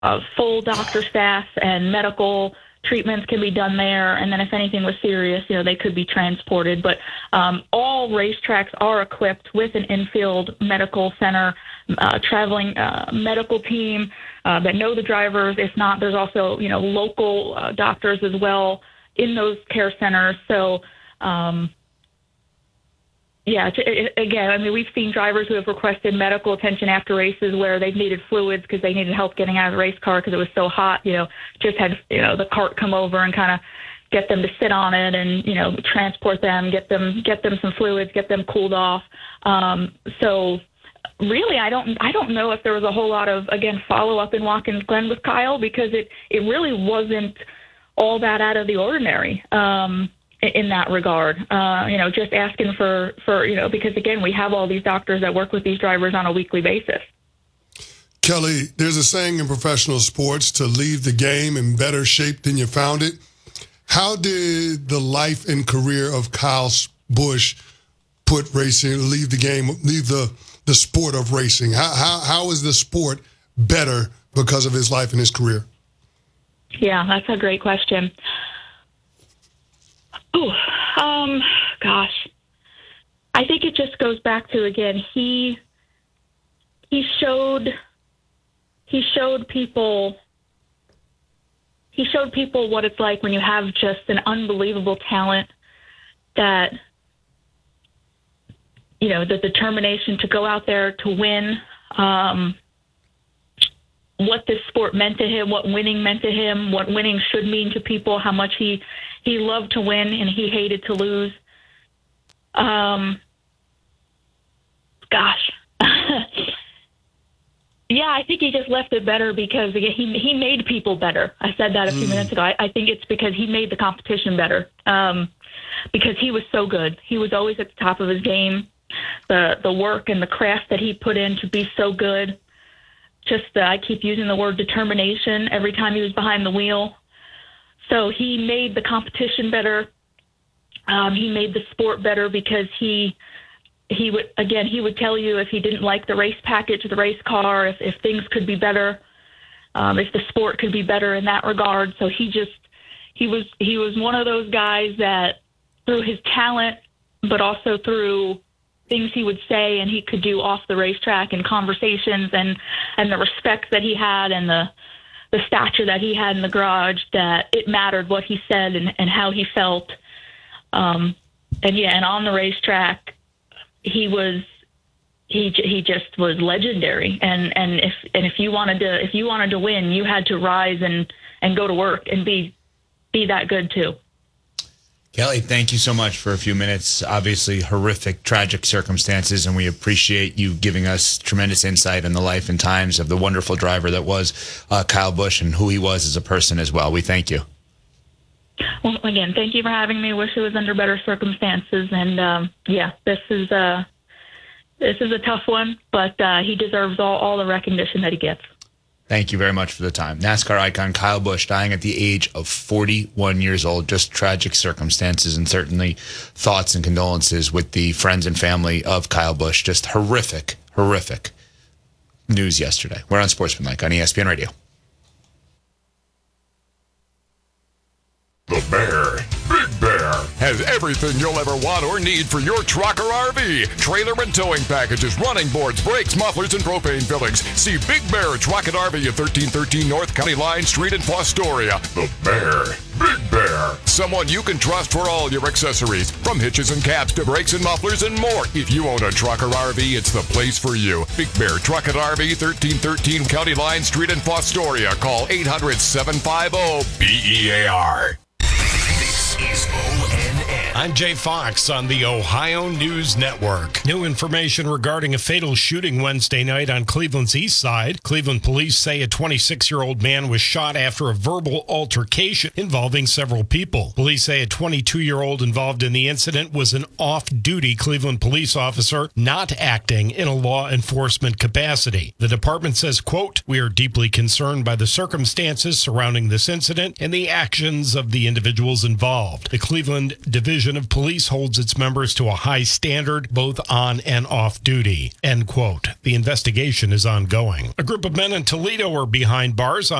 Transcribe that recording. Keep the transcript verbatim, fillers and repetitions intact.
uh, full doctor staff and medical treatments can be done there. And then if anything was serious, you know, they could be transported. But um, all racetracks are equipped with an infield medical center, uh, traveling uh, medical team uh, that know the drivers. If not, there's also, you know, local uh, doctors as well in those care centers. So, um, yeah, it, again, I mean, we've seen drivers who have requested medical attention after races where they've needed fluids because they needed help getting out of the race car because it was so hot, you know, just had, you know, the cart come over and kind of get them to sit on it and, you know, transport them, get them, get them some fluids, get them cooled off. Um, so really, I don't, I don't know if there was a whole lot of, again, follow up in Watkins Glen with Kyle because it, it really wasn't all that out of the ordinary. Um, in that regard, uh, you know, just asking for, for, you know, because again, we have all these doctors that work with these drivers on a weekly basis. Kelly, there's a saying in professional sports to leave the game in better shape than you found it. How did the life and career of Kyle Busch put racing, leave the game, leave the, the sport of racing? How, how, how is the sport better because of his life and his career? Yeah, that's a great question. Oh, um, gosh. I think it just goes back to, again, he he showed he showed people he showed people what it's like when you have just an unbelievable talent that, you know, the determination to go out there to win, um, what this sport meant to him, what winning meant to him, what winning should mean to people, how much he He loved to win and he hated to lose. Um, gosh. Yeah, I think he just left it better because again, he he made people better. I said that a few mm. minutes ago. I, I think it's because he made the competition better um, because he was so good. He was always at the top of his game. The the work and the craft that he put in to be so good. Just uh, I keep using the word determination every time he was behind the wheel. So he made the competition better. Um, he made the sport better because he he would again he would tell you if he didn't like the race package, the race car, if, if things could be better, um, if the sport could be better in that regard. So he just he was he was one of those guys that through his talent, but also through things he would say and he could do off the racetrack and conversations and, and the respect that he had and the the stature that he had in the garage, that it mattered what he said and, and how he felt. Um, and yeah, and on the racetrack, he was, he, he just was legendary. And, and if, and if you wanted to, if you wanted to win, you had to rise and, and go to work and be, be that good too. Kelly, thank you so much for a few minutes. Obviously, horrific, tragic circumstances, and we appreciate you giving us tremendous insight in the life and times of the wonderful driver that was uh, Kyle Busch and who he was as a person as well. We thank you. Well, again, thank you for having me. Wish it was under better circumstances. And, um, yeah, this is, uh, this is a tough one, but uh, he deserves all, all the recognition that he gets. Thank you very much for the time. NASCAR icon Kyle Busch dying at the age of forty-one years old. Just tragic circumstances, and certainly thoughts and condolences with the friends and family of Kyle Busch. Just horrific, horrific news yesterday. We're on Sportsmanlike on E S P N Radio. The Bear, Big Bear, has everything you'll ever want or need for your truck or R V. Trailer and towing packages, running boards, brakes, mufflers, and propane fillings. See Big Bear Truck and R V at thirteen thirteen North County Line Street in Fostoria. The Bear, Big Bear, someone you can trust for all your accessories, from hitches and caps to brakes and mufflers and more. If you own a truck or R V, it's the place for you. Big Bear Truck and R V, thirteen thirteen County Line Street in Fostoria. Call eight hundred, seven five zero, B E A R. Is O N N. I'm Jay Fox on the Ohio News Network. New information regarding a fatal shooting Wednesday night on Cleveland's east side. Cleveland police say a twenty-six-year-old man was shot after a verbal altercation involving several people. Police say a twenty-two-year-old involved in the incident was an off-duty Cleveland police officer not acting in a law enforcement capacity. The department says, quote, "We are deeply concerned by the circumstances surrounding this incident and the actions of the individuals involved." The Cleveland Division Division of Police holds its members to a high standard, both on and off duty. End quote. The investigation is ongoing. A group of men in Toledo are behind bars on